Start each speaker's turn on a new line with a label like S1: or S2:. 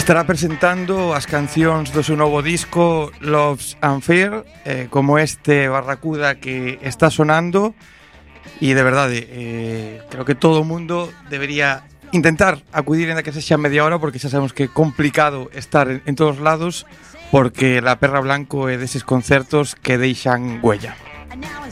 S1: Estará presentando as cancións do seu novo disco Loves and Fear, como este Barracuda que está sonando. E de verdade, creo que todo o mundo debería intentar acudir en que sexa media hora, porque xa sabemos que é complicado estar en todos lados, porque La Perra Blanco é deses concertos que deixan huella.